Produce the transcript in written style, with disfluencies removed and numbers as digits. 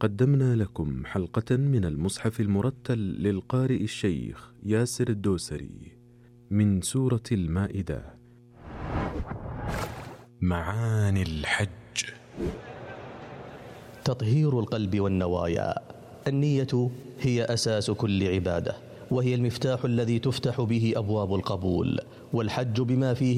قدمنا لكم حلقة من المصحف المرتل للقارئ الشيخ ياسر الدوسري من سورة المائدة. معاني الحج. تطهير القلب والنوايا. النية هي أساس كل عبادة، وهي المفتاح الذي تفتح به أبواب القبول، والحج بما فيه